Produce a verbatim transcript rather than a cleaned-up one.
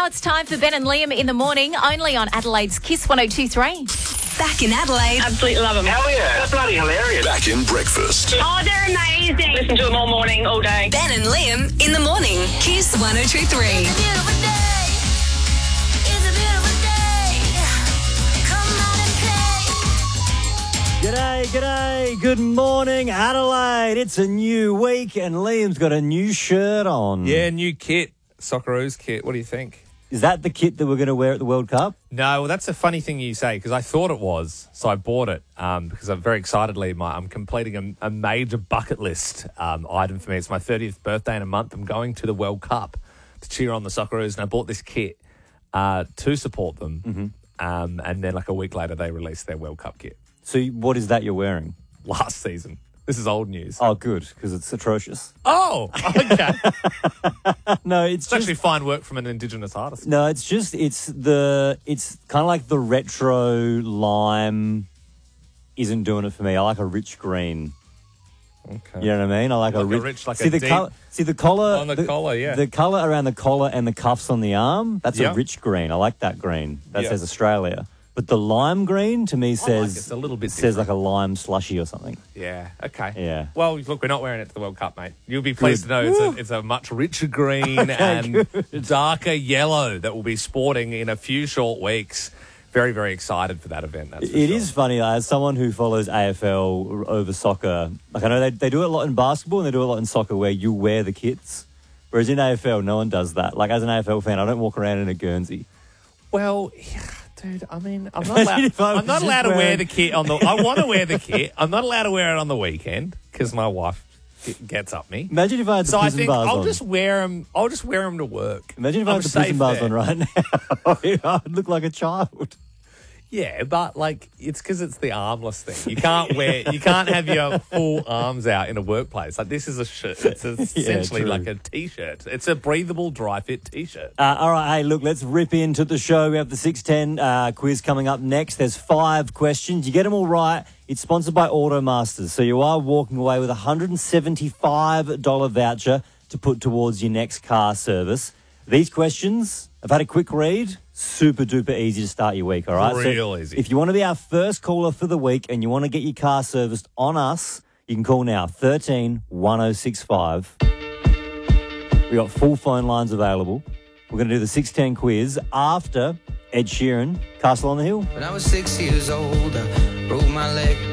now it's time for Ben and Liam in the morning, only on Adelaide's Kiss one oh two three. Back in Adelaide. Absolutely love them. Hell yeah, that's bloody hilarious. Back in breakfast. Oh, they're amazing. Listen to them all morning, all day. Ben and Liam in the morning. Kiss one oh two three. G'day, g'day, good morning, Adelaide. It's a new week and Liam's got a new shirt on. Yeah, new kit, Socceroos kit. What do you think? Is that the kit that we're going to wear at the World Cup? No, well, that's a funny thing you say because I thought it was, so I bought it um, because I'm very excitedly. My, I'm completing a, a major bucket list um, item for me. It's my thirtieth birthday in a month. I'm going to the World Cup to cheer on the Socceroos, and I bought this kit uh, to support them. Mm-hmm. Um, and then, like a week later, they released their World Cup kit. So what is that you're wearing? Last season. This is old news. Oh, good, because it's atrocious. Oh, okay. No, it's it's, just, actually fine work from an Indigenous artist. No, it's just it's the it's kind of like the retro lime isn't doing it for me. I like a rich green. Okay. You know what I mean? I like, like a rich. A rich like see a the deep, color. See the collar on the, the collar. Yeah. The color around the collar and the cuffs on the arm. That's yep. a rich green. I like that green. That yep. says Australia. But the lime green to me says like it's a little bit says different. like a lime slushy or something. Yeah. Okay. Yeah. Well, look, we're not wearing it to the World Cup, mate. You'll be pleased Good. to know it's a, it's a much richer green Okay, and good. darker yellow that we'll be sporting in a few short weeks. Very, very excited for that event. That's for It sure. is funny, as someone who follows A F L over soccer, like I know they, they do it a lot in basketball and they do it a lot in soccer where you wear the kits. Whereas in A F L, no one does that. Like as an A F L fan, I don't walk around in a Guernsey. Well, yeah, dude, I mean, I'm not Imagine allowed, if I I'm was not just allowed to wear wearing- the kit on the... I want to wear the kit. I'm not allowed to wear it on the weekend because my wife g- gets up me. Imagine if I had the So I prison think bars I'll on. just wear them. I'll just wear them to work. Imagine if I I'm had the safe prison bars there. on right now. I would look like a child. Yeah, but like it's because it's the armless thing. You can't wear, you can't have your full arms out in a workplace. Like this is a shirt. It's essentially true. like a t-shirt. It's a breathable, dry fit t-shirt. Uh, all right, hey, look, let's rip into the show. We have the six ten uh, quiz coming up next. There's five questions. You get them all right. It's sponsored by Automasters, so you are walking away with a one hundred seventy-five dollars voucher to put towards your next car service. These questions, I've had a quick read. Super duper easy to start your week, all right? Real so easy. If you want to be our first caller for the week and you want to get your car serviced on us, you can call now, thirteen one oh six five. We got full phone lines available. We're going to do the six ten quiz after Ed Sheeran, Castle on the Hill. When I was six years old, I broke my leg.